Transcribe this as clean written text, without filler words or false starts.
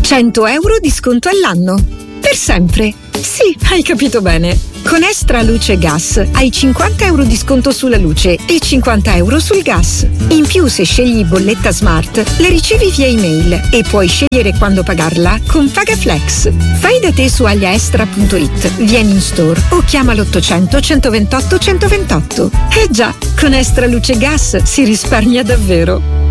100 euro di sconto all'anno. Per sempre. Sì, hai capito bene. Con Extra Luce Gas hai 50 euro di sconto sulla luce e 50 euro sul gas. In più, se scegli bolletta smart, la ricevi via email e puoi scegliere quando pagarla con PagaFlex. Fai da te su agliaestra.it, vieni in store o chiama l'800 128 128. Eh già, con Extra Luce Gas si risparmia davvero.